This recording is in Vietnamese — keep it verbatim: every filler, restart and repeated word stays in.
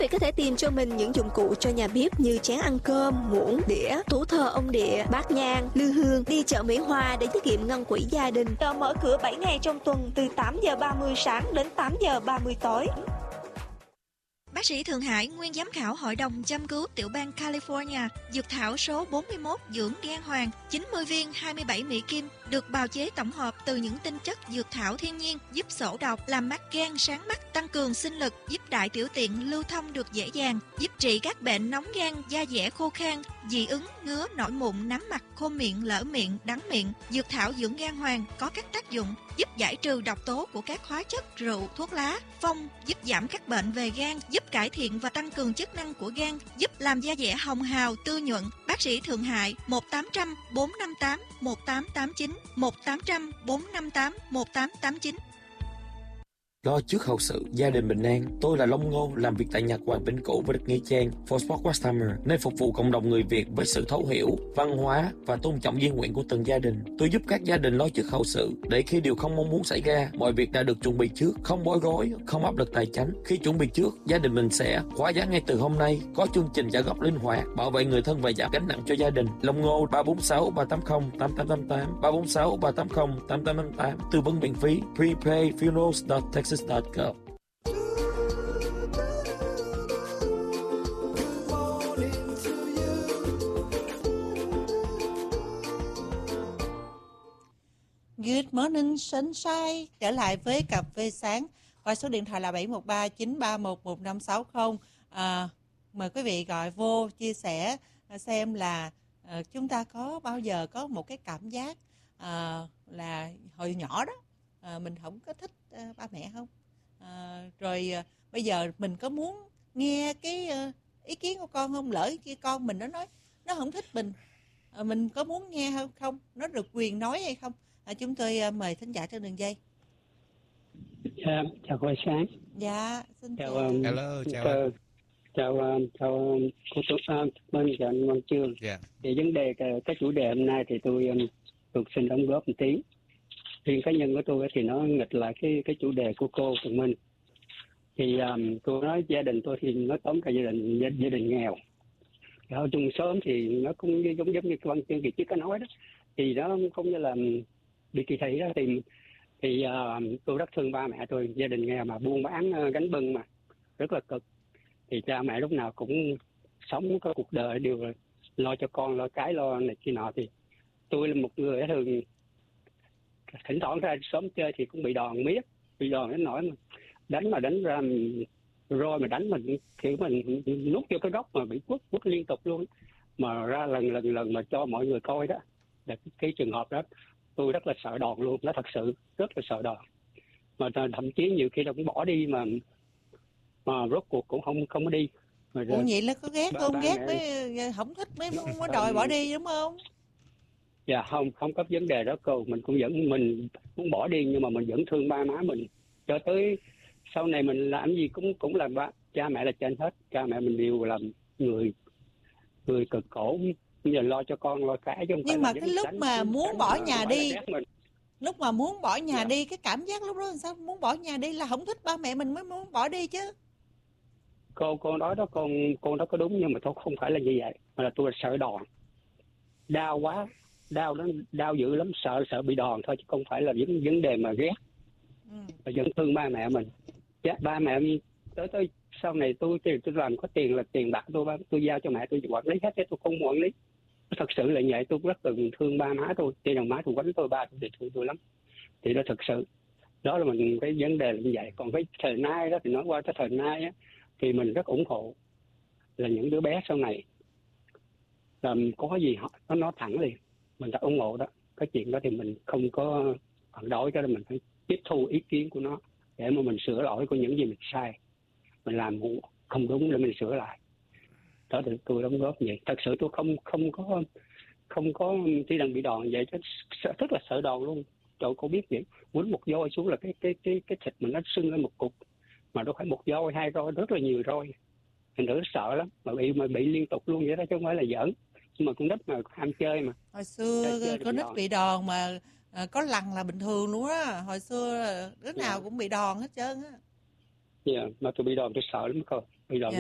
vị có thể tìm cho mình những dụng cụ cho nhà bếp như chén ăn cơm, muỗng, đĩa, tủ thờ ông địa, bát nhang, lư hương. Đi chợ Mỹ Hòa để tiết kiệm ngân quỹ gia đình. Chợ mở cửa bảy ngày trong tuần từ tám giờ ba mươi sáng đến tám giờ ba mươi tối. Bác sĩ Thượng Hải, nguyên giám khảo Hội đồng chăm cứu tiểu bang California, dược thảo số bốn mươi mốt dưỡng gan hoàng, chín mươi viên hai mươi bảy mỹ kim, được bào chế tổng hợp từ những tinh chất dược thảo thiên nhiên, giúp xổ độc, làm mắt gan sáng mắt, tăng cường sinh lực, giúp đại tiểu tiện lưu thông được dễ dàng, giúp trị các bệnh nóng gan, da dẻ khô khan, dị ứng, ngứa, nổi mụn, nám mặt, khô miệng, lở miệng, đắng miệng. Dược thảo dưỡng gan hoàng có các tác dụng giúp giải trừ độc tố của các hóa chất, rượu, thuốc lá, phong, giúp giảm các bệnh về gan, giúp cải thiện và tăng cường chức năng của gan, giúp làm da dẻ hồng hào, tươi nhuận. Bác sĩ Thượng Hải một tám không không bốn năm tám một tám tám chín một tám không không bốn năm tám một tám tám chín. Lo trước hậu sự, gia đình bình an. Tôi là Long Ngô, làm việc tại Nhật Hoàng Vĩnh Cửu và được Nghĩa Trang For Sport Customer, nơi phục vụ cộng đồng người Việt với sự thấu hiểu, văn hóa và tôn trọng di nguyện của từng gia đình. Tôi giúp các gia đình lo trước hậu sự, để khi điều không mong muốn xảy ra, mọi việc đã được chuẩn bị trước, không bối rối, không áp lực tài chính. Khi chuẩn bị trước, gia đình mình sẽ khóa giá ngay từ hôm nay, có chương trình trả góp linh hoạt, bảo vệ người thân và giảm gánh nặng cho gia đình. Long Ngô ba bốn sáu ba tám không tám tám tám tám ba bốn sáu ba tám không tám tám tám tám, tư vấn miễn phí. Prepay funerals dot texas dot gov. Good morning sunshine. Trở lại với cà phê sáng qua số điện thoại là bảy một ba chín ba một một năm sáu không. À, mời quý vị gọi vô chia sẻ xem là à, chúng ta có bao giờ có một cái cảm giác à, là hồi nhỏ đó à, mình không có thích à, ba mẹ không? À, rồi à, bây giờ mình có muốn nghe cái à, ý kiến của con không? Lỡ kia con mình nó nói nó không thích mình, à, mình có muốn nghe không? Không, nó được quyền nói hay không? À, chúng tôi à, mời thính giả trên đường dây. Dạ, chào cô sáng. Dạ, xin chào. chào um, Hello, chào chào anh. chào um, chào um, cô Tú An, bên chào anh Văn Chương. Dạ. Thì vấn đề cái, cái chủ đề hôm nay thì tôi um, tôi xin đóng góp một tí. Riêng cá nhân của tôi thì nó nghịch lại cái cái chủ đề của cô Tường Minh. Thì um, tôi nói gia đình tôi thì nói tóm cả gia đình gia, gia đình nghèo. Ở chung sớm thì nó cũng giống giống như Văn Chương kỳ trước có nói đó. Thì nó không như là bị kỳ thị đó, thì thì uh, tôi rất thương ba mẹ tôi, gia đình nghèo mà buôn bán uh, gánh bưng mà rất là cực. Thì cha mẹ lúc nào cũng sống có cuộc đời đều lo cho con, lo cái, lo này kia nọ. Thì tôi là một người thường thỉnh thoảng ra sớm chơi thì cũng bị đòn miết, bị đòn đến nỗi mà đánh mà đánh ra rồi mà đánh mình kiểu mình nút vô cái góc mà bị quất quất liên tục luôn, mà ra lần lần lần mà cho mọi người coi đó là cái, cái trường hợp đó tôi rất là sợ đòn luôn, nó thật sự rất là sợ đòn, mà thậm chí nhiều khi nó cũng bỏ đi mà mà rốt cuộc cũng không không có đi. Ủa vậy là có ghét không? Ghét mới không thích mới mới đòi bỏ đi đúng không? Dạ không, không có vấn đề đó cô, mình cũng vẫn mình muốn bỏ đi nhưng mà mình vẫn thương ba má mình, cho tới sau này mình làm gì cũng cũng là ba cha mẹ là trên hết, cha mẹ mình đều làm người người cực khổ, bây giờ lo cho con lo cái chứ không. Nhưng mà cái lúc đánh, mà muốn đánh, bỏ nhà đi, lúc mà muốn bỏ nhà dạ. đi, cái cảm giác lúc đó làm sao? Muốn bỏ nhà đi là không thích ba mẹ mình mới muốn bỏ đi chứ. Cô cô nói đó, con con đó có đúng, nhưng mà tôi không phải là như vậy, mà là tôi là sợ đòn, đau quá, đau nó đau dữ lắm, sợ sợ bị đòn thôi chứ không phải là vấn vấn đề mà ghét. Ừ. Và vẫn thương ba mẹ mình. Dạ, ba mẹ mình tới tới sau này tôi tôi, tôi làm có tiền là tiền bạc tôi tôi giao cho mẹ tôi quản lý hết, chứ tôi không quản lý. Thật sự là vậy, tôi rất là thương ba má tôi, tiền đồng má tôi quánh tôi, ba tôi thì thương tôi lắm. Thì đó thật sự đó là mình cái vấn đề là như vậy. Còn cái thời nay đó thì nói qua cái thời nay á, thì mình rất ủng hộ là những đứa bé sau này làm có gì họ nó nói thẳng liền, mình đã ủng hộ đó. Cái chuyện đó thì mình không có phản đối, cho nên mình phải tiếp thu ý kiến của nó để mà mình sửa lỗi của những gì mình sai, mình làm không đúng để mình sửa lại. Đó thì tôi đóng góp vậy. Thật sự tôi không không có không có chỉ đang bị đòn vậy chứ rất là sợ đòn luôn. Trời, cô biết vậy, quýnh một roi xuống là cái cái cái cái thịt mình nó sưng lên một cục, mà đâu phải một roi hai roi, rất là nhiều roi. Thành thử sợ lắm, mà bị mà bị liên tục luôn vậy đó chứ không phải là giỡn. Nhưng mà con nít mà ham chơi mà. Hồi xưa con nít bị đòn mà à, có lằn là bình thường luôn á. Hồi xưa đứa nào yeah. cũng bị đòn hết trơn á. Dạ, yeah, mà tôi bị đòn tôi sợ lắm cô. Bị đòn yeah.